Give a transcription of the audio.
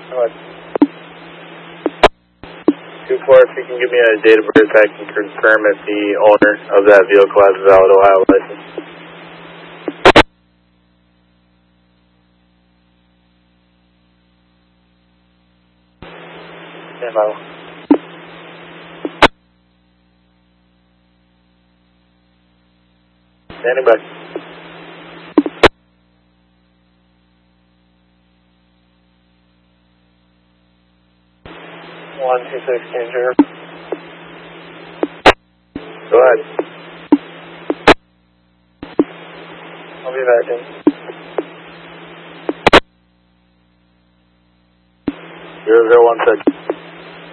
Go ahead. 2-4, if you can give me a date of birth, I can confirm if the owner of that vehicle has a valid Ohio license. Stand by. Standing by. One, 2, 6, can you hear? Go ahead. I'll be back in. 001 second.